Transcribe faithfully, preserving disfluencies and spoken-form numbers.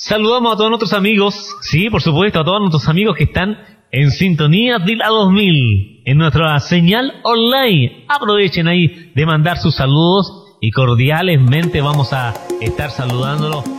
Saludamos a todos nuestros amigos, sí, por supuesto, a todos nuestros amigos que están en sintonía de la dos mil, en nuestra señal online. Aprovechen ahí de mandar sus saludos y cordialmente vamos a estar saludándolos